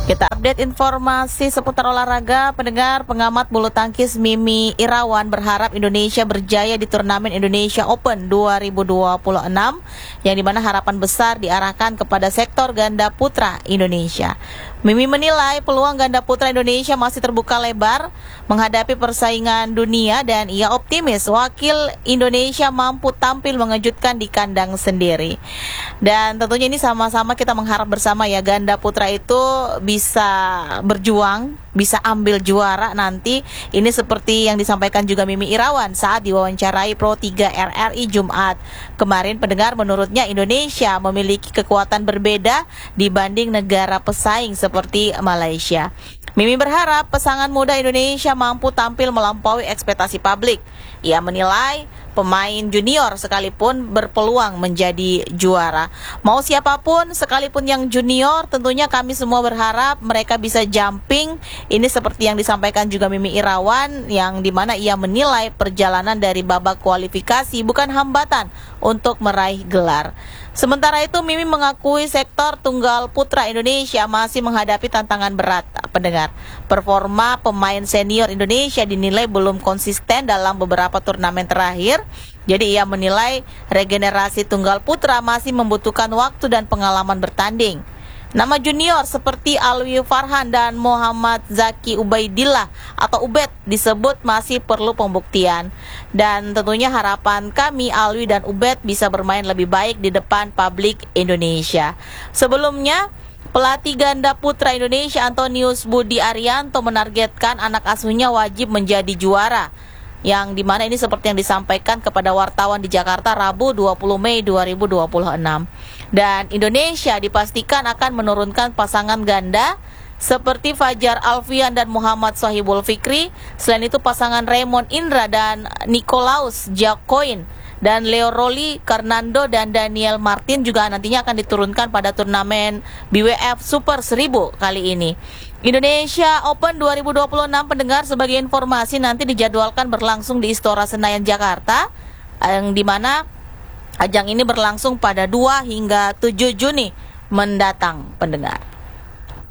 Kita update informasi seputar olahraga. Pengamat bulu tangkis Mimi Irawan berharap Indonesia berjaya di turnamen Indonesia Open 2026, yang dimana harapan besar diarahkan kepada sektor ganda putra Indonesia. Mimi menilai peluang ganda putra Indonesia masih terbuka lebar menghadapi persaingan dunia, dan ia optimis wakil Indonesia mampu tampil mengejutkan di kandang sendiri. Dan tentunya ini sama-sama kita mengharap bersama ya, ganda putra itu bisa berjuang, bisa ambil juara nanti. Ini seperti yang disampaikan juga Mimi Irawan saat diwawancarai Pro 3 RRI Jumat kemarin. Pendengar, menurutnya Indonesia memiliki kekuatan berbeda dibanding negara pesaing seperti Malaysia. Mimi berharap pasangan muda Indonesia mampu tampil melampaui ekspektasi publik. Ia menilai pemain junior sekalipun berpeluang menjadi juara. Mau siapapun sekalipun yang junior, tentunya kami semua berharap mereka bisa jumping. Ini seperti yang disampaikan juga Mimi Irawan, yang dimana ia menilai perjalanan dari babak kualifikasi bukan hambatan untuk meraih gelar. Sementara itu, Mimi mengakui sektor tunggal putra Indonesia masih menghadapi tantangan berat. Pendengar, performa pemain senior Indonesia dinilai belum konsisten dalam beberapa turnamen terakhir. Jadi ia menilai regenerasi tunggal putra masih membutuhkan waktu dan pengalaman bertanding. Nama junior seperti Alwi Farhan dan Muhammad Zaki Ubaidillah atau Ubed disebut masih perlu pembuktian. Dan tentunya harapan kami Alwi dan Ubed bisa bermain lebih baik di depan publik Indonesia. Sebelumnya, pelatih ganda putra Indonesia Antonius Budi Arianto menargetkan anak asuhnya wajib menjadi juara, yang dimana ini seperti yang disampaikan kepada wartawan di Jakarta Rabu 20 Mei 2026. Dan Indonesia dipastikan akan menurunkan pasangan ganda seperti Fajar Alfian dan Muhammad Sohibul Fikri. Selain itu pasangan Raymond Indra dan Nicolaus Jacquoin dan Leo Roli Karnando dan Daniel Martin juga nantinya akan diturunkan pada turnamen BWF Super 1000 kali ini. Indonesia Open 2026, pendengar, sebagai informasi nanti dijadwalkan berlangsung di Istora Senayan Jakarta, yang dimana ajang ini berlangsung pada 2 hingga 7 Juni mendatang, pendengar.